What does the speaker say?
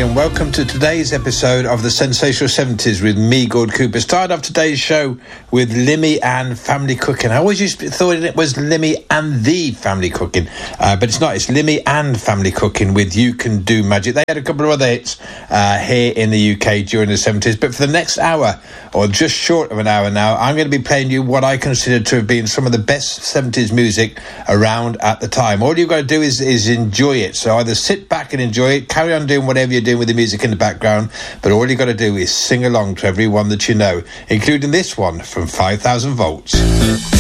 and welcome to today's episode of the Sensational 70s with me, Gord Cooper. Started off today's show with Limmy and Family Cooking. I always thought it was Limmy and the Family Cooking, but it's not. It's Limmy and Family Cooking with You Can Do Magic. They had a couple of other hits here in the UK during the 70s, but for the next hour, or just short of an hour now, I'm going to be playing you what I consider to have been some of the best 70s music around at the time. All you've got to do is enjoy it. So either sit back and enjoy it, carry on doing whatever you're doing with the music in the background, but all you got to do is sing along to every one that you know, including this one from 5000 Volts.